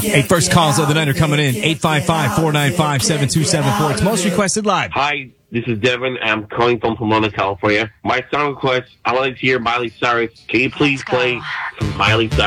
Hey, first calls of the night are coming in. 855-495-7274. It's most requested live. Hi, this is Devin. I'm calling from Pomona, California. My song request, I wanted to hear Miley Cyrus. Can you please play some Miley Cyrus?